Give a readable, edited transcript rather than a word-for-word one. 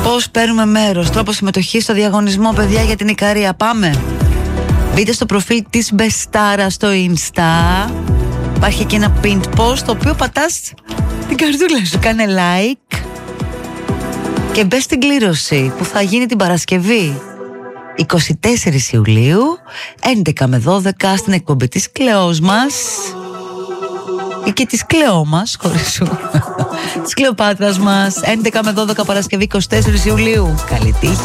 Πώς παίρνουμε μέρος, τρόπο συμμετοχής στο διαγωνισμό, παιδιά, για την Ικαρία. Πάμε. Μπείτε στο προφίλ της Μπεστάρα στο Insta. Υπάρχει και ένα pinned post, το οποίο πατάς την καρδούλα σου, κάνε like και μπες στην κλήρωση που θα γίνει την Παρασκευή 24 Ιουλίου 11 με 12 στην εκπομπή της Κλεός μας ή και της Κλεό μας, χωρίς σου, της Κλεοπάτρας μας, 11 με 12 Παρασκευή 24 Ιουλίου. Καλή τύχη.